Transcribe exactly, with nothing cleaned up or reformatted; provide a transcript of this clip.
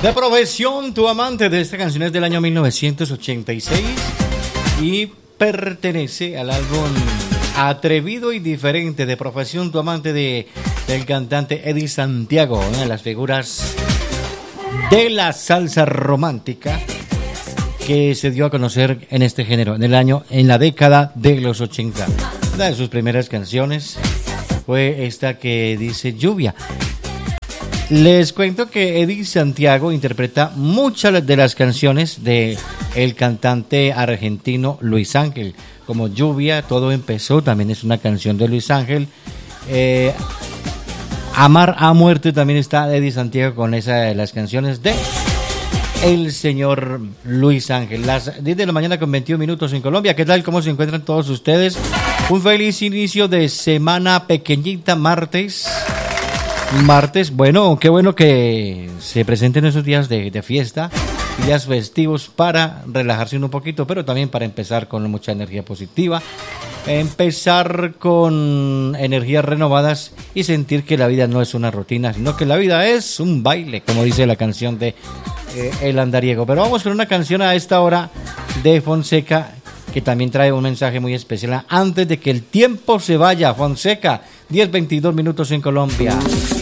De profesión, tu amante, de esta canción es del año mil novecientos ochenta y seis y pertenece al álbum Atrevido y Diferente. De profesión, tu amante, de, del cantante Eddie Santiago, una de las figuras de la salsa romántica que se dio a conocer en este género en el año, en la década de los ochenta. Una de sus primeras canciones fue esta que dice Lluvia. Les cuento que Eddie Santiago interpreta muchas de las canciones de el cantante argentino Luis Ángel, como Lluvia, Todo Empezó, también es una canción de Luis Ángel. Eh, Amar a Muerte también está Eddie Santiago con esa de las canciones de el señor Luis Ángel. Las diez de la mañana con veintiún minutos en Colombia. ¿Qué tal? ¿Cómo se encuentran todos ustedes? Un feliz inicio de semana pequeñita, martes. Martes, bueno, qué bueno que se presenten esos días de, de fiesta, días festivos para relajarse un poquito, pero también para empezar con mucha energía positiva, empezar con energías renovadas y sentir que la vida no es una rutina, sino que la vida es un baile, como dice la canción de eh, El Andariego. Pero vamos con una canción a esta hora de Fonseca, que también trae un mensaje muy especial antes de que el tiempo se vaya. Fonseca, diez veintidós minutos en Colombia.